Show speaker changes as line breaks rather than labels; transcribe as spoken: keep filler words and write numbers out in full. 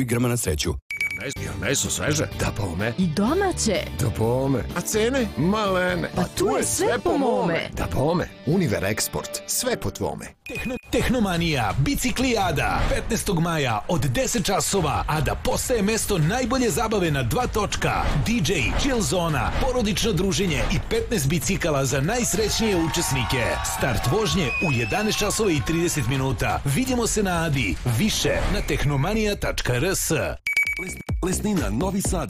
igrama na sreću.
Jel meso sveže? Da bome.
I domaće.
Da bome. A cene? Malene.
Pa tu je sve po mome.
Da bome. Univer Eksport. Sve po tvome.
Tehno, Tehnomanija, biciklijada, petnaestog maja od deset časova, a da postaje mesto najbolje zabave na dva točka, D J, chill zona, porodično druženje i petnaest bicikala za najsrećnije učesnike. Start vožnje u jedanaest časova i trideset minuta. Vidimo se na Adi. Više na tehnomanija tačka r s.
Lesnina, Novi Sad,